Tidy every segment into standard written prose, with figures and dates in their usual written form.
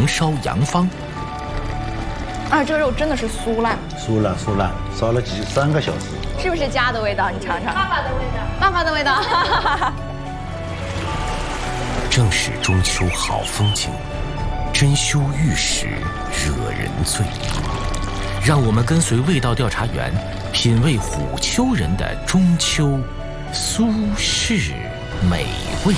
糖烧羊方。 啊，这个肉真的是酥烂， 酥烂，烧了3个小时， 是不是家的味道？你尝尝， 爸爸的味道， 爸爸的味道。 正是中秋好风景，珍馐玉石惹人醉。让我们跟随味道调查员，品味虎丘人的中秋苏式美味。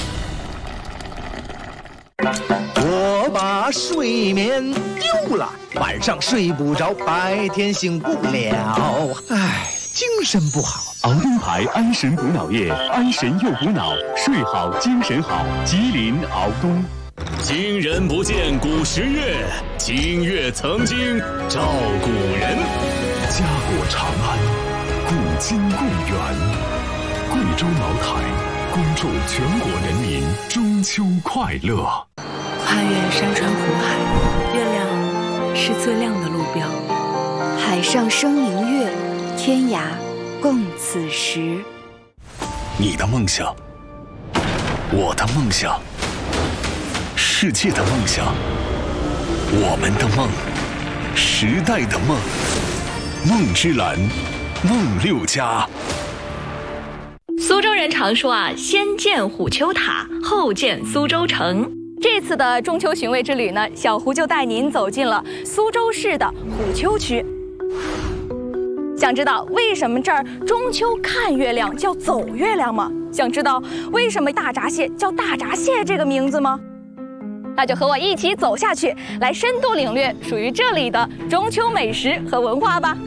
我把睡眠丢了，晚上睡不着，白天醒不了，唉，精神不好。 熬东牌安神补脑液，安神又补脑，睡好精神好。吉林熬东。今人不见古时月，今月曾经照古人。 家国长安，古今共源。贵州茅台恭祝全国人民中秋快乐。 跨越山川湖海，月亮是最亮的路标。 海上生明月，天涯共此时。 你的梦想，我的梦想，世界的梦想，我们的梦，时代的梦。梦之蓝，梦6家。 苏州人常说啊，先建虎丘塔，后建苏州城。 这次的中秋寻味之旅呢，小胡就带您走进了苏州市的虎丘区。想知道为什么这儿中秋看月亮叫走月亮吗？想知道为什么大闸蟹叫大闸蟹这个名字吗？那就和我一起走下去，来深度领略属于这里的中秋美食和文化吧。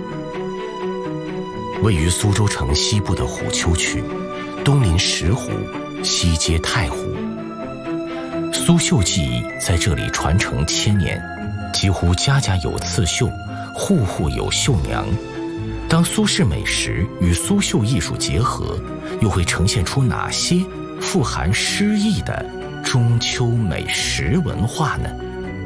位于苏州城西部的虎丘区，东临石湖，西接太湖。苏绣技艺在这里传承1000年，几乎家家有刺绣，户户有绣娘。当苏式美食与苏绣艺术结合，又会呈现出哪些富含诗意的中秋美食文化呢？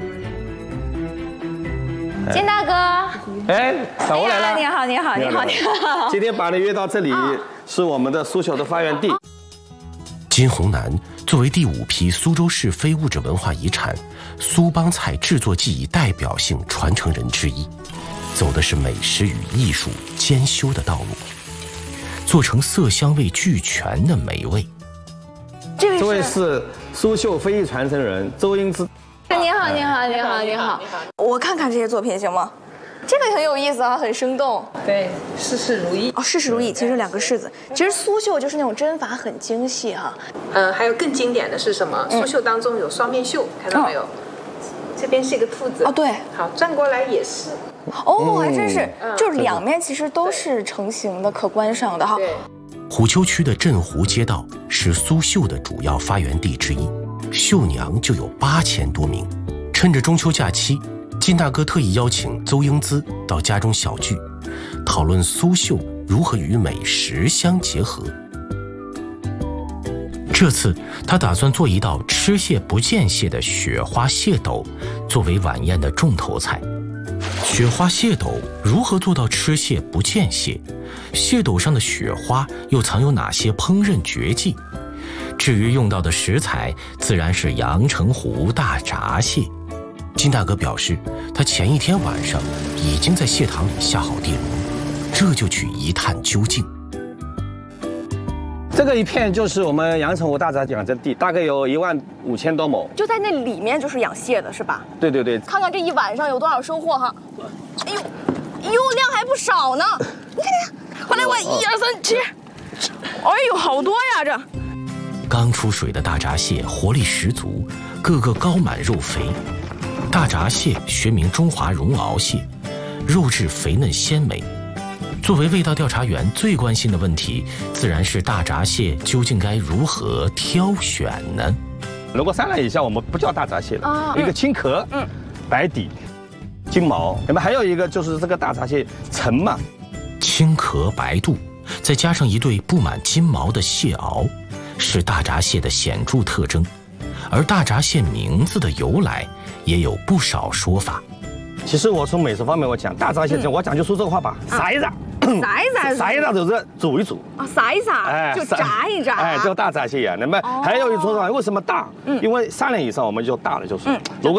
金大哥， 哎，小吴来了。 你好，你好，你好，你好。 今天把你约到这里，是我们的苏绣的发源地。 金红南作为第5批苏州市非物质文化遗产苏帮菜制作技艺代表性传承人之一，走的是美食与艺术兼修的道路，做成色香味俱全的美味。 这位是苏绣非遗传承人周英姿。 你好，你好，你好，你好。我看看这些作品行吗？这个很有意思啊，很生动。 对，事事如意。 哦，事事如意，其实2个柿子。其实苏绣就是那种针法很精细哈。 还有更经典的是什么？苏绣当中有双面绣，看到没有？这边是一个兔子。 哦，对。 好，转过来也是。 哦，还真是，就是两面其实都是成型的，可观赏的哈。 对。 虎丘区的镇湖街道是苏绣的主要发源地之一，绣娘就有8000多名。趁着中秋假期，金大哥特意邀请邹英姿到家中小聚，讨论苏绣如何与美食相结合。这次他打算做一道吃蟹不见蟹的雪花蟹斗，作为晚宴的重头菜。雪花蟹斗如何做到吃蟹不见蟹？蟹斗上的雪花又藏有哪些烹饪绝技？至于用到的食材，自然是阳澄湖大闸蟹。金大哥表示，他前一天晚上已经在蟹塘里下好地笼，这就去一探究竟。 这个一片就是我们阳澄湖大闸养殖地，大概有15000多亩， 就在那里面就是养蟹的是吧？ 对对对。 看看这一晚上有多少收获哈！哎呦，量还不少呢。你看，快来我1、2、3、7，哎呦，好多呀这！ 刚出水的大闸蟹活力十足，个个高满肉肥。大闸蟹学名中华绒螯蟹，肉质肥嫩鲜美。作为味道调查员，最关心的问题自然是大闸蟹究竟该如何挑选呢？ 如果3两以下，我们不叫大闸蟹了，一个青壳，白底，金毛。那么还有一个就是这个大闸蟹橙嘛， 青壳白肚，再加上一对布满金毛的蟹螯，是大闸蟹的显著特征。而大闸蟹名字的由来也有不少说法。 其实我从美食方面我讲大闸蟹，我讲句苏州话吧，撒一撒，撒一撒就是煮一煮啊，撒一撒就炸一炸， 哎，叫大闸蟹呀。那么还有一种说法，为什么大？因为3两以上我们就大了，就是如果